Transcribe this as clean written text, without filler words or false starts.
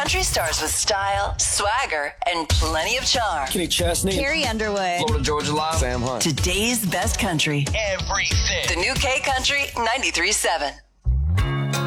Country stars with style, swagger, and plenty of charm. Kenny Chesney. Carrie Underwood. Florida Georgia Line. Sam Hunt. Today's best country. Everything. The new K Country 93.7.